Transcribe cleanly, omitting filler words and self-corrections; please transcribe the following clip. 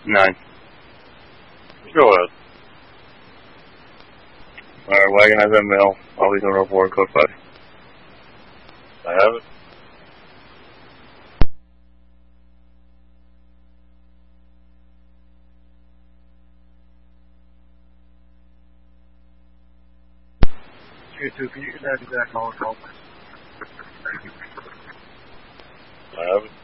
9. Go ahead. Alright, Wagon has ML. Always on report, code 5. I have it. Can you get that exact call? I have it.